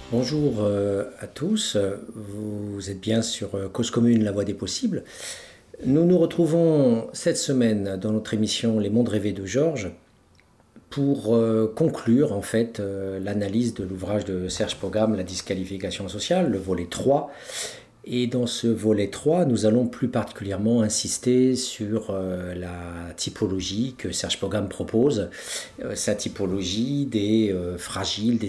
Bonjour à tous, vous êtes bien sur Cause Commune, la voie des possibles. Nous nous retrouvons cette semaine dans notre émission Les mondes rêvés de Georges pour conclure en fait l'analyse de l'ouvrage de Serge Pogam, La disqualification sociale, le volet 3. Et dans ce volet 3, nous allons plus particulièrement insister sur la typologie que Serge Pogam propose, sa typologie des fragiles, des